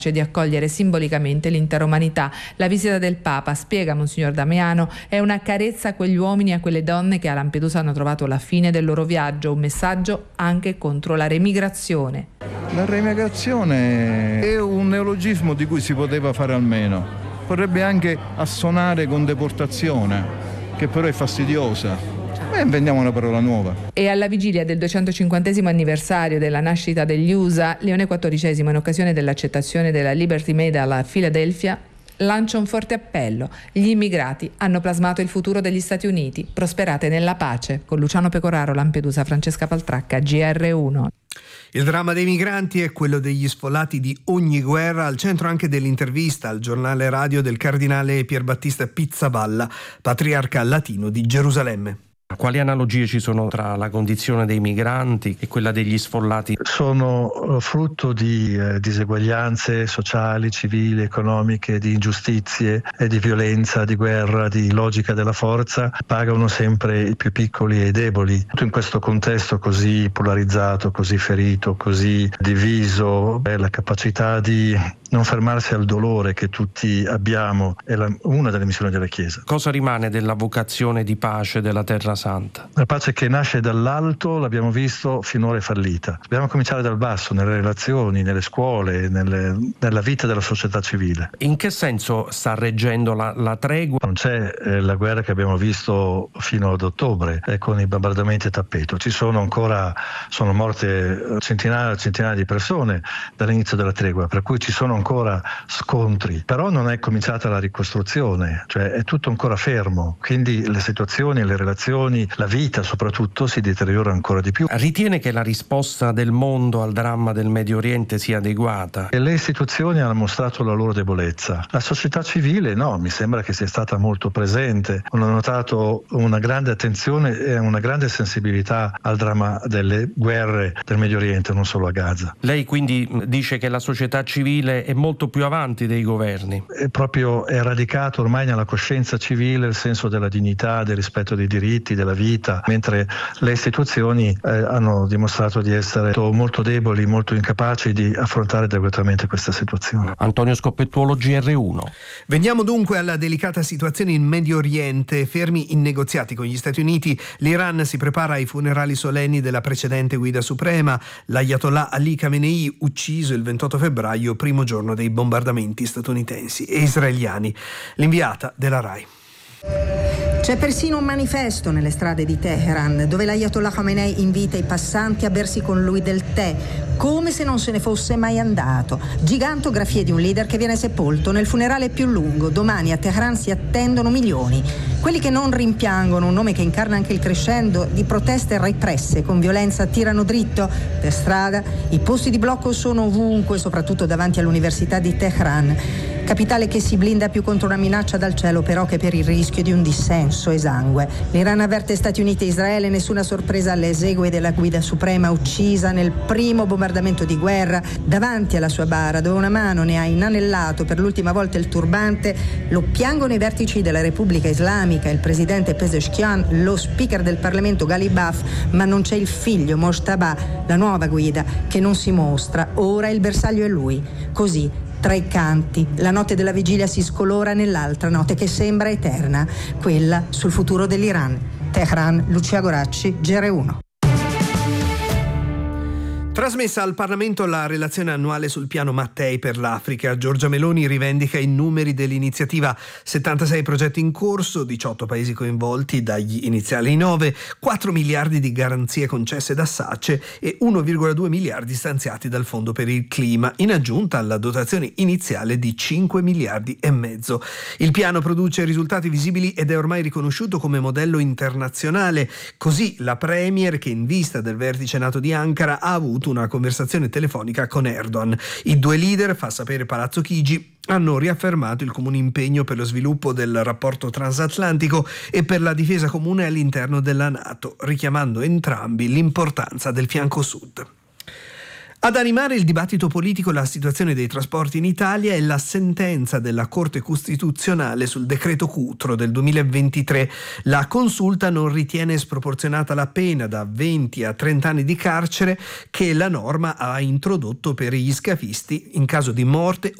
di accogliere simbolicamente l'intera umanità. La visita del Papa, spiega Monsignor Damiano, è una carezza a quegli uomini e a quelle donne che a Lampedusa hanno trovato la fine del loro viaggio, un messaggio anche contro la remigrazione. La remigrazione è un neologismo di cui si poteva fare almeno. Potrebbe anche assonare con deportazione, che però è fastidiosa. Inventiamo una parola nuova. E alla vigilia del 250° anniversario della nascita degli USA, Leone XIV, in occasione dell'accettazione della Liberty Medal a Filadelfia, lancia un forte appello. Gli immigrati hanno plasmato il futuro degli Stati Uniti. Prosperate nella pace. Con Luciano Pecoraro, Lampedusa, Francesca Paltracca, GR1. Il dramma dei migranti è quello degli sfollati di ogni guerra, al centro anche dell'intervista al giornale radio del cardinale Pierbattista Pizzaballa, patriarca latino di Gerusalemme. Quali analogie ci sono tra la condizione dei migranti e quella degli sfollati? Sono frutto di diseguaglianze sociali, civili, economiche, di ingiustizie e di violenza, di guerra, di logica della forza. Pagano sempre i più piccoli e i deboli. In questo contesto così polarizzato, così ferito, così diviso, la capacità di non fermarsi al dolore che tutti abbiamo è una delle missioni della Chiesa. Cosa rimane della vocazione di pace della Terra Santa? La pace che nasce dall'alto, l'abbiamo visto, finora è fallita. Dobbiamo cominciare dal basso, nelle relazioni, nelle scuole, nella vita della società civile. In che senso sta reggendo la tregua? Non c'è la guerra che abbiamo visto fino ad ottobre, con i bombardamenti a tappeto. Sono morte centinaia di persone dall'inizio della tregua, per cui ci sono ancora scontri, però non è cominciata la ricostruzione, cioè è tutto ancora fermo, quindi le situazioni, le relazioni, la vita soprattutto si deteriora ancora di più. Ritiene che la risposta del mondo al dramma del Medio Oriente sia adeguata? E le istituzioni hanno mostrato la loro debolezza. La società civile no, mi sembra che sia stata molto presente. Ho notato una grande attenzione e una grande sensibilità al dramma delle guerre del Medio Oriente, non solo a Gaza. Lei quindi dice che la società civile è molto più avanti dei governi? È radicato ormai nella coscienza civile il senso della dignità, del rispetto dei diritti, della vita, mentre le istituzioni hanno dimostrato di essere molto deboli, molto incapaci di affrontare adeguatamente questa situazione. Antonio Scoppettuolo, GR1. Veniamo dunque alla delicata situazione in Medio Oriente. Fermi i negoziati con gli Stati Uniti, l'Iran si prepara ai funerali solenni della precedente guida suprema, l'Ayatollah Ali Khamenei, ucciso il 28 febbraio, primo giorno dei bombardamenti statunitensi e israeliani. L'inviata della RAI. C'è persino un manifesto nelle strade di Teheran dove l'Ayatollah Khamenei invita i passanti a bersi con lui del tè, come se non se ne fosse mai andato. Gigantografie di un leader che viene sepolto nel funerale più lungo. Domani a Teheran si attendono milioni. Quelli che non rimpiangono un nome che incarna anche il crescendo di proteste represse con violenza tirano dritto per strada. I posti di blocco sono ovunque, soprattutto davanti all'Università di Teheran. Capitale che si blinda più contro una minaccia dal cielo però che per il rischio di un dissenso esangue. L'Iran avverte Stati Uniti e Israele, nessuna sorpresa alle esegue della guida suprema uccisa nel primo bombardamento di guerra davanti alla sua bara, dove una mano ne ha inanellato per l'ultima volta il turbante. Lo piangono i vertici della Repubblica Islamica, il presidente Pezeshkian, lo speaker del Parlamento Ghalibaf, ma non c'è il figlio Mojtaba, la nuova guida, che non si mostra. Ora il bersaglio è lui. Così, tra i canti, la notte della vigilia si scolora nell'altra notte che sembra eterna, quella sul futuro dell'Iran. Teheran, Lucia Goracci, GR1. Trasmessa al Parlamento la relazione annuale sul piano Mattei per l'Africa. Giorgia Meloni rivendica i numeri dell'iniziativa: 76 progetti in corso, 18 paesi coinvolti dagli iniziali 9, 4 miliardi di garanzie concesse da SACE e 1,2 miliardi stanziati dal Fondo per il Clima, in aggiunta alla dotazione iniziale di 5 miliardi e mezzo. Il piano produce risultati visibili ed è ormai riconosciuto come modello internazionale. Così la Premier, che in vista del vertice NATO di Ankara ha avuto una conversazione telefonica con Erdogan. I due leader, fa sapere Palazzo Chigi, hanno riaffermato il comune impegno per lo sviluppo del rapporto transatlantico e per la difesa comune all'interno della NATO, richiamando entrambi l'importanza del fianco sud. Ad animare il dibattito politico la situazione dei trasporti in Italia è la sentenza della Corte Costituzionale sul decreto Cutro del 2023. La consulta non ritiene sproporzionata la pena da 20 a 30 anni di carcere che la norma ha introdotto per gli scafisti in caso di morte